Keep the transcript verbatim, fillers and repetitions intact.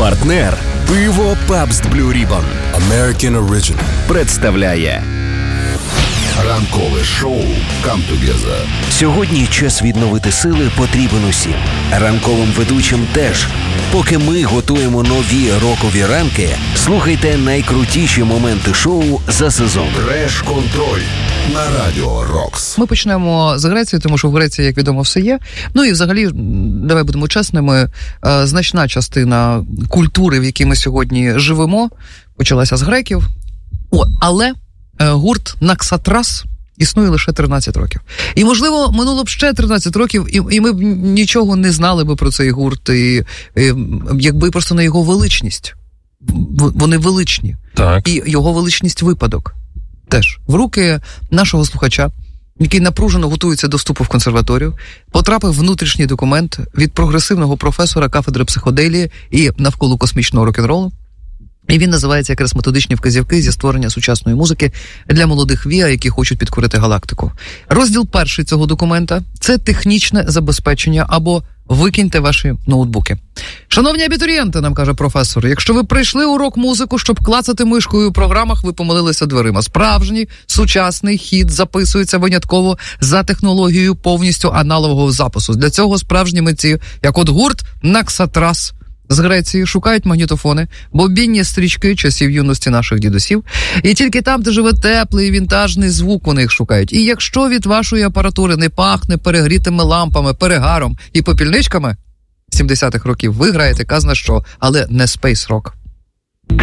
Партнер пиво Pabst Blue Ribbon American Original представляє ранкове шоу Come Together. Сьогодні час відновити сили потрібен усім. Ранковим ведучим теж. Поки ми готуємо нові рокові ранки, слухайте найкрутіші моменти шоу за сезон. Треш-контроль на Радіо Рокс. Ми почнемо з Греції, тому що в Греції, як відомо, все є. Ну і взагалі, давай будемо чесними, значна частина культури, в якій ми сьогодні живемо, почалася з греків. О, але гурт Наксатрас існує лише тринадцять років. І, можливо, минуло б ще тринадцять років, і, і ми б нічого не знали би про цей гурт, і, і, якби просто на його величність. Вони величні. Так. І його величність випадок. Теж. В руки нашого слухача, який напружено готується до вступу в консерваторію, потрапив внутрішній документ від прогресивного професора кафедри психоделії і навколо космічного рок-н-ролу. І він називається якраз «Методичні вказівки зі створення сучасної музики для молодих віа, які хочуть підкорити галактику». Розділ перший цього документа – це технічне забезпечення або викиньте ваші ноутбуки. Шановні абітурієнти, нам каже професор, якщо ви прийшли у рок-музику, щоб клацати мишкою у програмах, ви помилилися дверима. Справжній сучасний хіт записується винятково за технологією повністю аналогового запису. Для цього справжні митці, як от гурт Наксатрас з Греції, шукають магнітофони, бобінні стрічки часів юності наших дідусів, і тільки там, де живе теплий вінтажний звук, вони їх шукають. І якщо від вашої апаратури не пахне перегрітими лампами, перегаром і попільничками сімдесятих років, ви граєте казна що, але не спейс-рок.